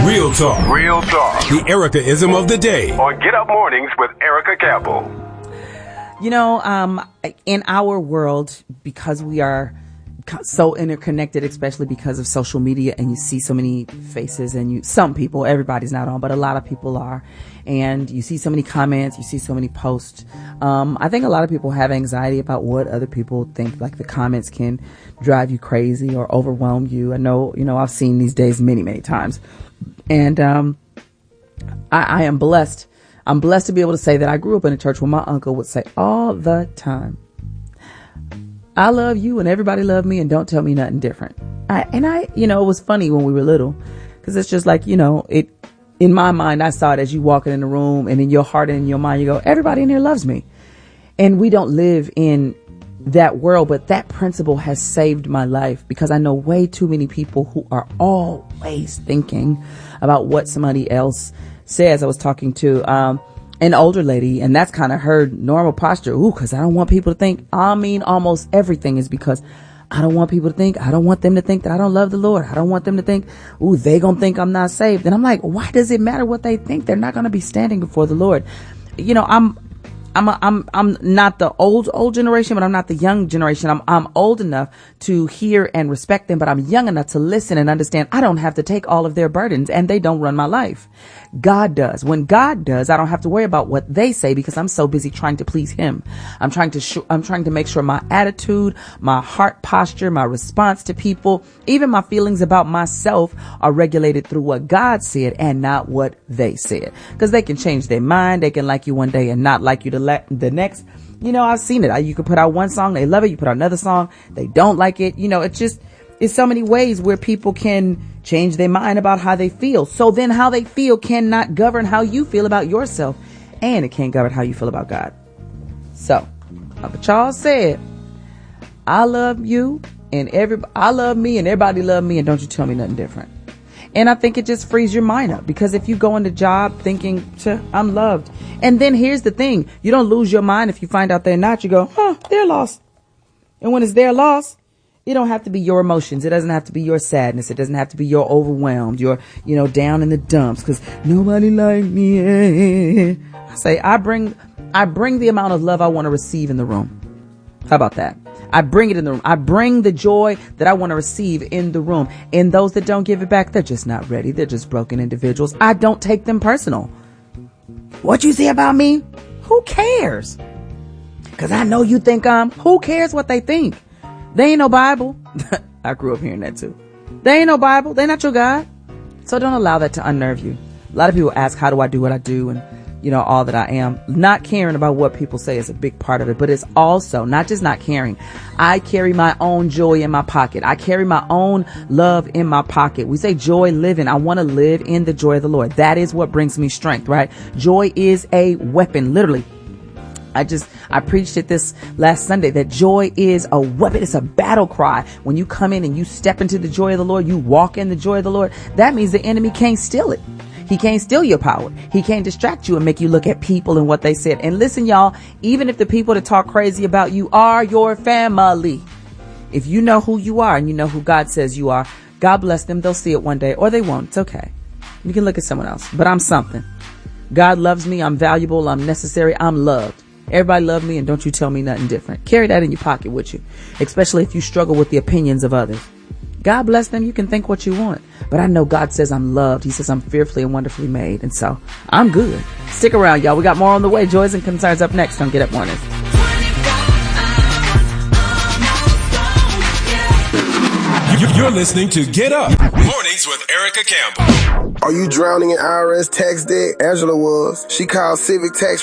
Real talk. Real talk. The Erica-ism of the day. On Get Up Mornings with Erica Campbell. You know, in our world, because we are so interconnected, especially because of social media, and you see so many faces and some people, everybody's not on, but a lot of people are, and you see so many comments, you see so many posts. I think a lot of people have anxiety about what other people think, like the comments can drive you crazy or overwhelm you. I know, I've seen these days many, many times, and I am blessed. I'm blessed to be able to say that I grew up in a church where my uncle would say all the time, I love you and everybody loved me and don't tell me nothing different. It was funny when we were little, because it's just like, in my mind, I saw it as you walking in the room, and in your heart and in your mind, you go, everybody in here loves me. And we don't live in that world, but that principle has saved my life, because I know way too many people who are always thinking about what somebody else says. I was talking to, an older lady, and that's kind of her normal posture. Cause I don't want people to think, almost everything is because I don't want people to think, I don't want them to think that I don't love the Lord. I don't want them to think, they gonna think I'm not saved. And I'm like, why does it matter what they think? They're not gonna be standing before the Lord. I'm not the old generation, but I'm not the young generation. I'm old enough to hear and respect them, but I'm young enough to listen and understand I don't have to take all of their burdens, and they don't run my life. God does. When God does, I don't have to worry about what they say, because I'm so busy trying to please him. I'm trying to make sure my attitude, my heart posture, my response to people, even my feelings about myself are regulated through what God said and not what they said. Because they can change their mind. They can like you one day and not like you the next. I've seen it. You can put out one song, they love it. You put out another song, they don't like it. It's so many ways where people can change their mind about how they feel. So then how they feel cannot govern how you feel about yourself, and it can't govern how you feel about God. So, Uncle Charles said, I love you and I love me and everybody love me, and don't you tell me nothing different. And I think it just frees your mind up, because if you go into job thinking, I'm loved. And then here's the thing. You don't lose your mind if you find out they're not. You go, they're lost. And when it's their loss, it don't have to be your emotions. It doesn't have to be your sadness. It doesn't have to be your overwhelmed, your, down in the dumps, because nobody like me. I say, I bring the amount of love I want to receive in the room. How about that? I bring it in the room. I bring the joy that I want to receive in the room. And those that don't give it back, they're just not ready. They're just broken individuals. I don't take them personal. What you say about me? Who cares? Because I know you think who cares what they think? They ain't no Bible. I grew up hearing that too. They ain't no Bible. They're not your God. So don't allow that to unnerve you. A lot of people ask, how do I do what I do? And all that I am. Not caring about what people say is a big part of it, but it's also not just not caring. I carry my own joy in my pocket. I carry my own love in my pocket. We say joy living. I want to live in the joy of the Lord. That is what brings me strength, right? Joy is a weapon, literally. I preached it this last Sunday that joy is a weapon. It's a battle cry. When you come in and you step into the joy of the Lord, you walk in the joy of the Lord. That means the enemy can't steal it. He can't steal your power. He can't distract you and make you look at people and what they said. And listen, y'all, even if the people that talk crazy about you are your family, if you know who you are and you know who God says you are, God bless them. They'll see it one day, or they won't. It's okay. You can look at someone else, but I'm something. God loves me. I'm valuable. I'm necessary. I'm loved. Everybody love me, and don't you tell me nothing different. Carry that in your pocket with you, especially if you struggle with the opinions of others. God bless them. You can think what you want, but I know God says I'm loved. He says I'm fearfully and wonderfully made, and so I'm good. Stick around, y'all. We got more on the way. Joys and Concerns up next on Get Up Mornings. You're listening to Get Up Mornings with Erica Campbell. Are you drowning in IRS tax debt? Angela was. She called Civic Tax